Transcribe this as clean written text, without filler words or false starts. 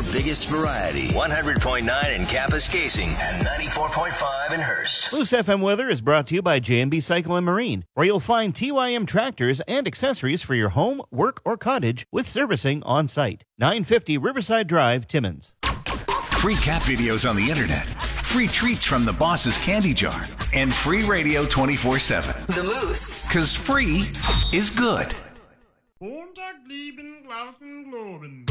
your biggest variety. 100.9 in Kapuskasing and 94.5 in Hearst. Loose FM weather is brought to you by J&B Cycle and Marine, where you'll find TYM tractors and accessories for your home, work, or cottage with servicing on site. 950 Riverside Drive, Timmins. Free cat videos on the internet, free treats from the boss's candy jar, and free radio 24/7. The Moose. 'Cause free is good. Montag lieben Glauben.